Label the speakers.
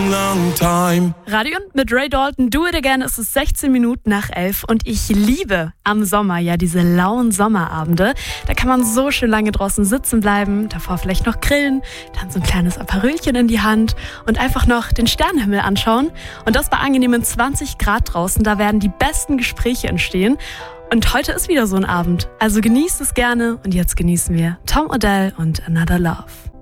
Speaker 1: long time.
Speaker 2: Radio mit Ray Dalton, Do It Again. Es ist 16 Minuten nach 11 und ich liebe am Sommer ja diese lauen Sommerabende. Da kann man so schön lange draußen sitzen bleiben, davor vielleicht noch grillen, dann so ein kleines Aperölchen in die Hand und einfach noch den Sternenhimmel anschauen. Und das bei angenehmen 20 Grad draußen, da werden die besten Gespräche entstehen. Und heute ist wieder so ein Abend, also genießt es gerne und jetzt genießen wir Tom Odell und Another Love.